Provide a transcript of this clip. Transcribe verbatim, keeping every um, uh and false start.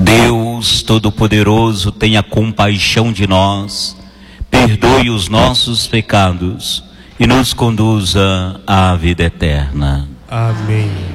Deus Todo-Poderoso, tenha compaixão de nós, perdoe os nossos pecados e nos conduza à vida eterna. Amém.